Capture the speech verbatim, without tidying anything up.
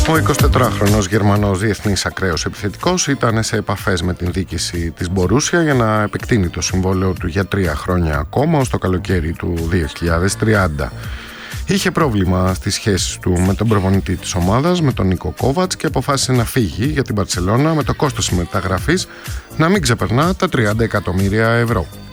Ο εικοσιτετράχρονος Γερμανός διεθνής ακραίος επιθετικός ήταν σε επαφές με την διοίκηση της Μπορούσια για να επεκτείνει το συμβόλαιο του για τρία χρόνια ακόμα ως το καλοκαίρι του δύο χιλιάδες τριάντα. Είχε πρόβλημα στις σχέσεις του με τον προπονητή της ομάδας, με τον Νίκο Κόβατς, και αποφάσισε να φύγει για την Μπαρσελόνα με το κόστος μεταγραφής να μην ξεπερνά τα τριάντα εκατομμύρια ευρώ.